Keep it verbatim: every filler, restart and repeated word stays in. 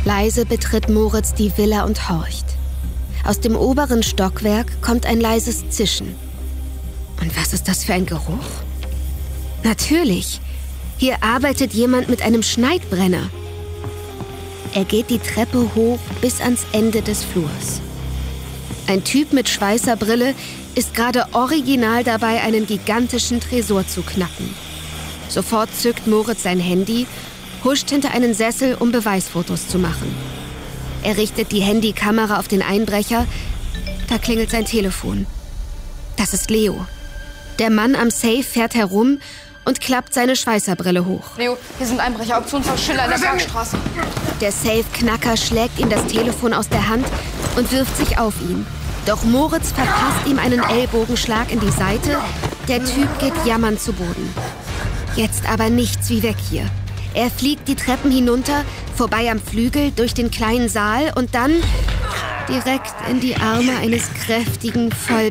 Leise betritt Moritz die Villa und horcht. Aus dem oberen Stockwerk kommt ein leises Zischen. Und was ist das für ein Geruch? Natürlich, hier arbeitet jemand mit einem Schneidbrenner. Er geht die Treppe hoch bis ans Ende des Flurs. Ein Typ mit Schweißerbrille ist gerade original dabei, einen gigantischen Tresor zu knacken. Sofort zückt Moritz sein Handy, huscht hinter einen Sessel, um Beweisfotos zu machen. Er richtet die Handykamera auf den Einbrecher. Da klingelt sein Telefon. Das ist Leo. Der Mann am Safe fährt herum und klappt seine Schweißerbrille hoch. Leo, hier sind Einbrecher, Auktionshaus Schiller in der Parkstraße. Der Safe-Knacker schlägt ihm das Telefon aus der Hand und wirft sich auf ihn. Doch Moritz verpasst ihm einen Ellbogenschlag in die Seite. Der Typ geht jammernd zu Boden. Jetzt aber nichts wie weg hier. Er fliegt die Treppen hinunter, vorbei am Flügel, durch den kleinen Saal und dann direkt in die Arme eines kräftigen, voll